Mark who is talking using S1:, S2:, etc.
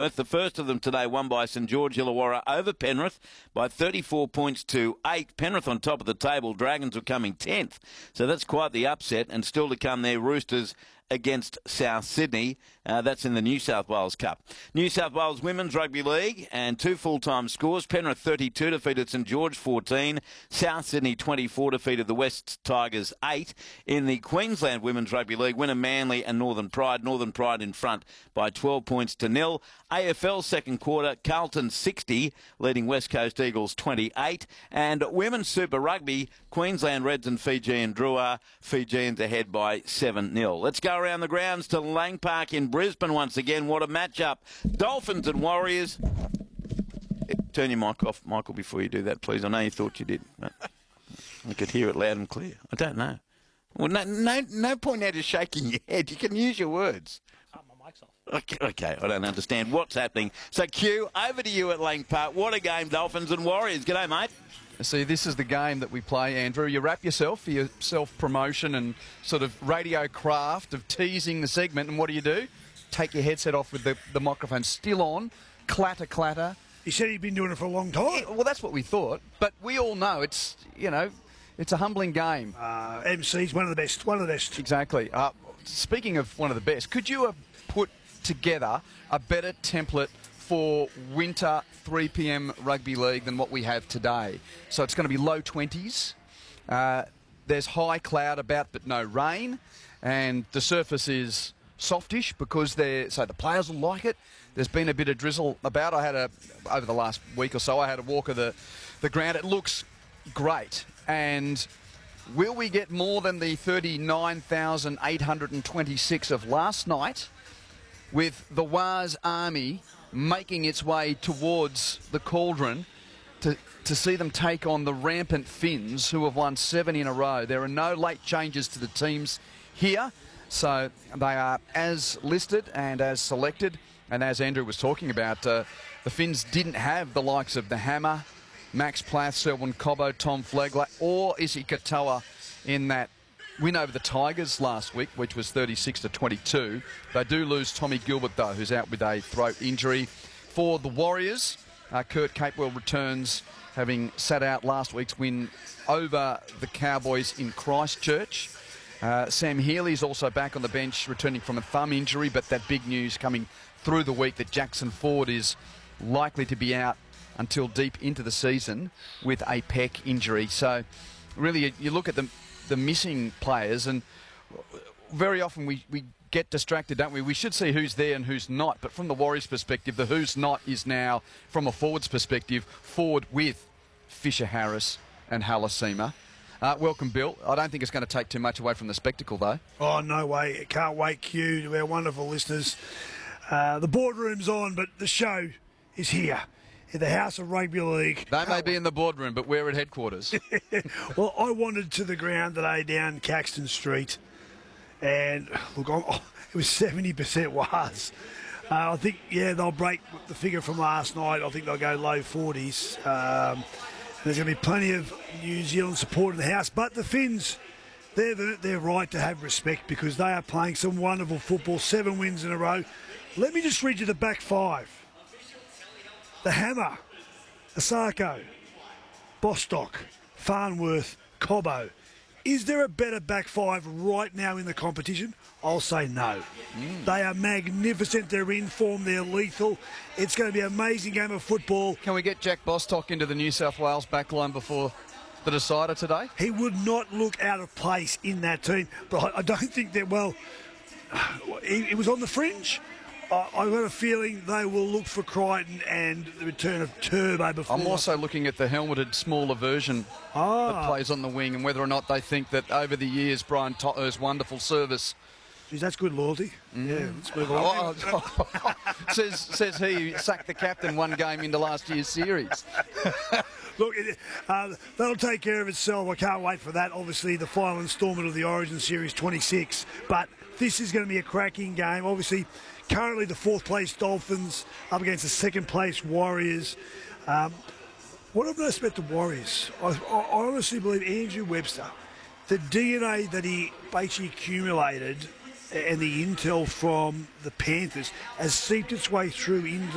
S1: Penrith. The first of them today won by St George Illawarra over Penrith by 34 points to 8. Penrith on top of the table. Dragons were coming 10th. So that's quite the upset. And still to come there, Roosters against South Sydney. That's in the New South Wales Cup. New South Wales Women's Rugby League and two full-time scores. Penrith 32 defeated St George 14. South Sydney 24 defeated the West Tigers 8. In the Queensland Women's Rugby League, winner Manly and Northern Pride. Northern Pride in front by 12 points to 0. AFL second quarter, Carlton 60, leading West Coast Eagles 28. And Women's Super Rugby, Queensland Reds and Fijian Drua. Fijians ahead by 7-0. Let's go around the grounds to Lang Park in Brisbane once again. What a matchup. Dolphins and Warriors. Turn your mic off, Michael, before you do that, please. I know you thought you did. But I could hear it loud and clear. I don't know. Well, no point now just shaking your head. You can use your words.
S2: My mic's off.
S1: Okay, I don't understand what's happening. So, Q, over to you at Lang Park. What a game, Dolphins and Warriors. G'day, mate.
S3: See, this is the game that we play, Andrew. You wrap yourself for your self-promotion and sort of radio craft of teasing the segment, and what do? Take your headset off with the microphone still on, clatter, clatter.
S2: He said he'd been doing it for a long time.
S3: Yeah, well, that's what we thought, but we all know it's a humbling game.
S2: MC's one of the best.
S3: Exactly. Speaking of one of the best, could you have put together a better template for winter 3 p.m. rugby league than what we have today? So it's going to be low 20s. There's high cloud about, but no rain, and the surface is softish because so the players will like it. There's been a bit of drizzle about. Over the last week or so, I had a walk of the ground. It looks great. And will we get more than the 39,826 of last night, with the Waz Army making its way towards the cauldron to see them take on the rampant Finns, who have won 7 in a row? There are no late changes to the teams here, so they are as listed and as selected. And as Andrew was talking about, the Finns didn't have the likes of the Hammer, Max Plath, Selwyn Cobbo, Tom Flegler, or Isi Katoa in that win over the Tigers last week, which was 36-22. They do lose Tommy Gilbert, though, who's out with a throat injury. For the Warriors, Kurt Capewell returns, having sat out last week's win over the Cowboys in Christchurch. Sam Healy's also back on the bench, returning from a thumb injury, but that big news coming through the week that Jackson Ford is likely to be out until deep into the season with a pec injury. So really, you look at the missing players, and very often we get distracted, don't we? We should see who's there and who's not, but from the Warriors' perspective, the who's not is now, from a forward's perspective, forward with Fisher Harris and Halasima. Welcome, Bill. I don't think it's going to take too much away from the spectacle, though.
S2: Oh, no way. Can't wait, Q, to our wonderful listeners. The boardroom's on, but the show is here at the House of Rugby League.
S3: They may be in the boardroom, but we're at headquarters.
S2: Well, I wandered to the ground today down Caxton Street, and look, it was 70% was. I think, they'll break the figure from last night. I think they'll go low 40s. There's going to be plenty of New Zealand support in the house, but the Finns, they're right to have respect because they are playing some wonderful football, 7 wins in a row. Let me just read you the back 5. The Hammer, Asako, Bostock, Farnworth, Cobbo. Is there a better back 5 right now in the competition? I'll say no. They are magnificent. They're in form. They're lethal. It's going to be an amazing game of football.
S3: Can we get Jack Bostock into the New South Wales backline before the decider today?
S2: He would not look out of place in that team. But I don't think that, he was on the fringe. I've got a feeling they will look for Crichton and the return of Turbo before.
S3: I'm also looking at the helmeted smaller version that plays on the wing, and whether or not they think that over the years Brian Totter's wonderful service.
S2: Geez, that's good loyalty. Yeah, let's move on.
S3: Says he who sacked the captain one game into last year's series.
S2: Look, that'll take care of itself. I can't wait for that. Obviously, the final instalment of the Origin Series 26. But this is going to be a cracking game. Obviously, currently the 4th place Dolphins up against the 2nd place Warriors. What I've noticed about the Warriors, I honestly believe Andrew Webster, the DNA that he basically accumulated and the intel from the Panthers has seeped its way through into